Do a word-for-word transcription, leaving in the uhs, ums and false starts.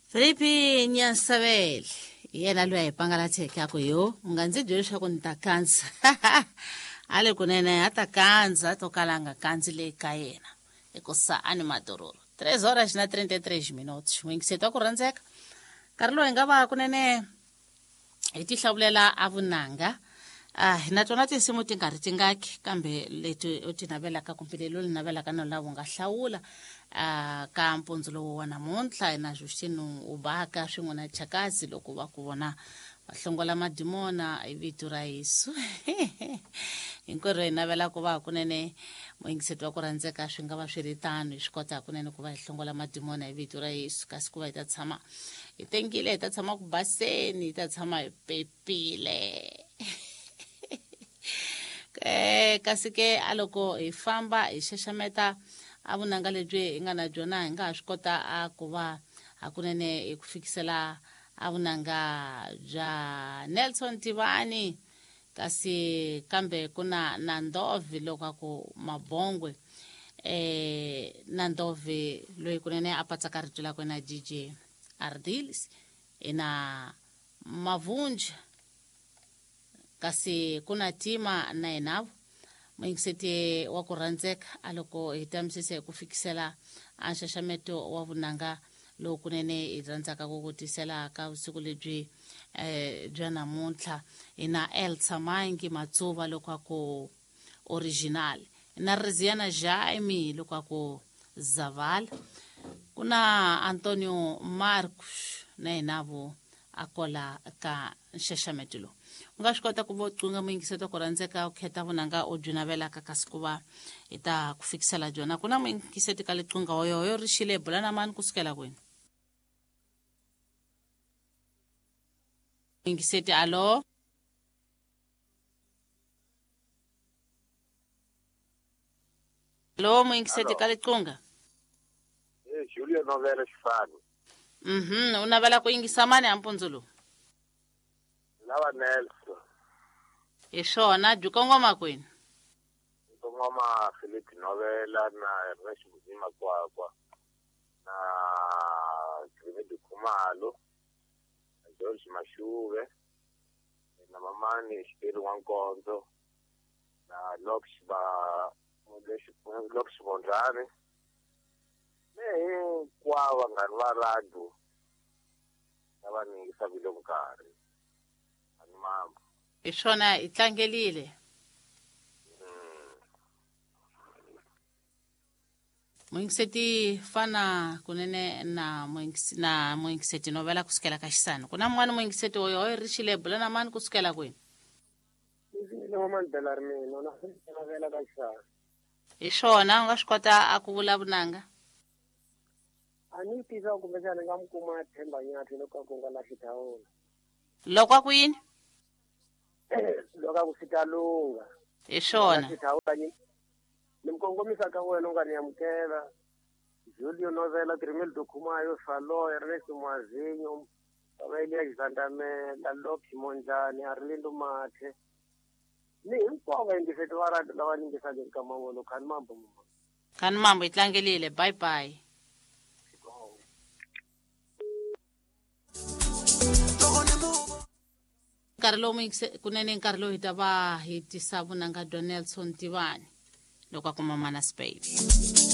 Filipi Nyansabel yena loyi pangala tsheke yako yo nga ndzi byela leswaku ni ta kandza ale kunene a ta kandza to kalanga kandzi le ka yena ekusa ani madororo tres horas na trinta e três minutos wingiseta ku rhandzeka nkarhi lowu hi nga va kunene hi ti hlavulela avunanga ah na tona tinsimu ti nga ri tingaki kambe leti u ti navelaka kumbe lelo li navelaka na lavo nga hlawula ah ka mpundzu lowu wa namuntlha na Justine ubaka swin'wana chakazi loko va ku vona va hlongola madimona hi vito ra Yesu hinkwaro hi navela ku va kunene moyingiseti wa ku rhandzeka swi nga va swi ri tano hi swi kota kunene ku va hi hlongola madimona hi vito ra Yesu kasi ku va hi ta tshama hi tengile hi ta tshama ku baseni hi ta tshama hi pepile eh kasi ke aloko hi famba hi xaxameta avunanga lebyi hi nga na byona hi nga ha swi kota a ku va hakunene hi ku fikisela avunanga bya Nelson Tivani kasi kambe kuna Nandovi loko ku mabongwe eh Nandovi loyi kunene a patsaka rito la kwena D J Ardilis ina mavunja kasi kuna tima na inavo moyingiseti wa ku rhandzeka aloko hi tamisise ku fikisela anxaxameto wa vunanga lowu kunene hi rhandzaka ku kutisela ka vusiku lebyi eh bya namuntlha ina El Tsamangi Matsuva loko ku original ina Riziana Jaime loko ku Zaval kuna Antonio Marcos na inavo akola ka nxaxameto lo nga swi kota ku vocunga moyingiseta ku rhandzeka u kheta vunanga u byi navelaka kasi ku va hi ta ku fikisela byona kuna moyingiseti ka licunga hoyo ri xile bula na mani kusukela kwini moyingiseti alo alo moyingiseti ka licunga eh Julia Novela Xifani mhm u navela ku yingisa mani a mpundzu lowu lava Nelson hi swona byi kongoma kwini ngoma Philip Novela na Ernest Muzima kwakwa na David Khumalo na George Mashuve na Mamani Xipiri Wankonzo na Lox ba Lox Bondrani ne kwa vangani va radio lava ningisa vile nkarhi ani mambo hi swona i tlangelile moyingiseti fana kunene na moyingiseti na moyingiseti Novela kusukela ka xisani kuna mwana moyingiseti hoyo hoyo ri xile bula na mani kusukela kwini no man Belarmino na Novela ka xisani hi swona u nga swi kota a ku vula vunanga ani tisa kumbe xana nga mukuma Themba Nyathi loko ku nga lahli thawula loko a ku yini loko ku fika lunga hi swona ni mkongomisa ka wena nga niyamkela Julio Novela Trimel Dokumayo Falo Ernest Mwazinyo Abelia Xandamela Loki Monjani Arlindo Mathe ni hinkwavo yingiseti va radio lava ningisaka ka mangolo khani mambo khani mambo i tlangelile bye bye nkarhi lowu kunene nkarhi lowu hi ta va hi tisa vunanga bya Nelson Tivani loko a kuma mana Spade